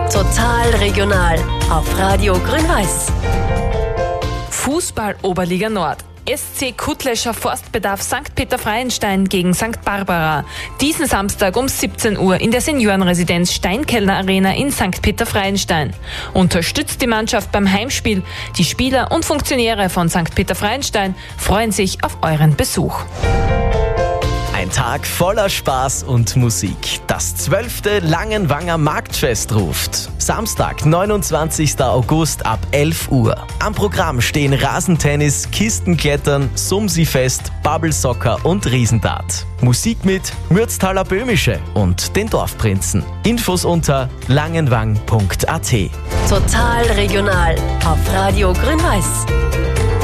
Total regional auf Radio Grün-Weiß. Fußball Oberliga Nord. SC Kuttlescher Forstbedarf St. Peter-Freienstein gegen St. Barbara. Diesen Samstag um 17 Uhr in der Seniorenresidenz Steinkellner Arena in St. Peter-Freienstein. Unterstützt die Mannschaft beim Heimspiel. Die Spieler und Funktionäre von St. Peter-Freienstein freuen sich auf euren Besuch. Ein Tag voller Spaß und Musik. Das 12. Langenwanger Marktfest ruft. Samstag, 29. August ab 11 Uhr. Am Programm stehen Rasentennis, Kistenklettern, Sumsi-Fest, Bubble-Soccer und Riesendart. Musik mit Mürztaler Böhmische und den Dorfprinzen. Infos unter langenwang.at. Total regional auf Radio Grün-Weiß.